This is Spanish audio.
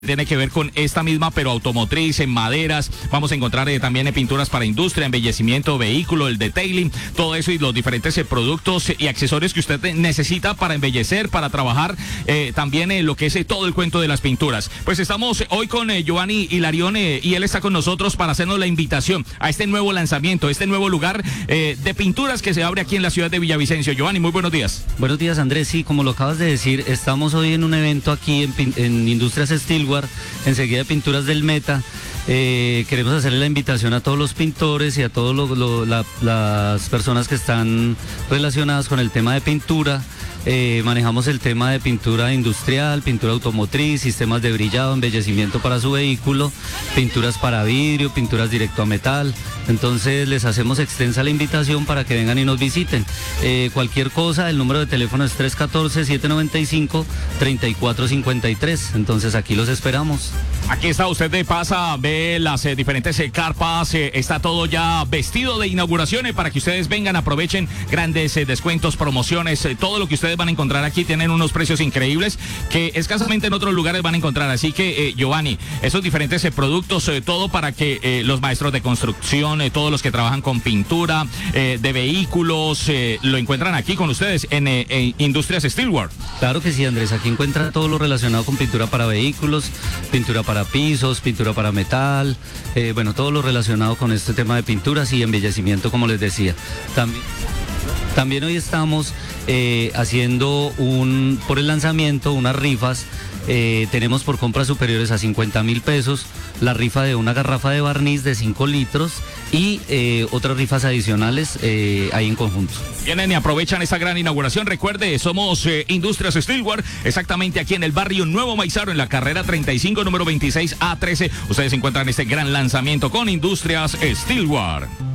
tiene que ver con esta misma, pero automotriz, en maderas. Vamos a encontrar también pinturas para industria, embellecimiento, vehículo, el detailing, todo eso y los diferentes productos y accesorios que usted necesita para embellecer, para trabajar también lo que es todo el cuento de las pinturas. Pues estamos hoy con Giovanni Hilarión y él está con nosotros para hacernos la invitación a este nuevo lanzamiento, este nuevo lugar de pinturas que se abre aquí en la ciudad de Villavicencio. Giovanni, muy buenos días. Buenos días, Andrés. Sí, como lo acabas de decir, estamos hoy en un evento aquí en Industrias Steelware, enseguida de Pinturas del Meta. Queremos hacerle la invitación a todos los pintores y a todas las personas que están relacionadas con el tema de pintura. Manejamos el tema de pintura industrial, pintura automotriz, sistemas de brillado, embellecimiento para su vehículo, pinturas para vidrio, pinturas directo a metal. Entonces les hacemos extensa la invitación para que vengan y nos visiten. Cualquier cosa, el número de teléfono es 314-795-3453. Entonces aquí los esperamos. Aquí está, usted pasa, ve las diferentes carpas, está todo ya vestido de inauguraciones para que ustedes vengan, aprovechen grandes descuentos, promociones, todo lo que ustedes van a encontrar aquí. Tienen unos precios increíbles que escasamente en otros lugares van a encontrar. Así que, Giovanni, esos diferentes productos, todo para que los maestros de construcción, todos los que trabajan con pintura de vehículos, lo encuentran aquí con ustedes en Industrias Steelware. Claro que sí, Andrés, aquí encuentra todo lo relacionado con pintura para vehículos, pintura para pisos, pintura para metal, bueno, todo lo relacionado con este tema de pinturas y embellecimiento, como les decía. También hoy estamos haciendo por el lanzamiento unas rifas. Tenemos por compras superiores a 50.000 pesos la rifa de una garrafa de barniz de 5 litros y otras rifas adicionales ahí en conjunto. Vienen y aprovechan esta gran inauguración. Recuerde, somos Industrias Steelware, exactamente aquí en el barrio Nuevo Maizaro, en la carrera 35, número 26A13. Ustedes encuentran este gran lanzamiento con Industrias Steelware.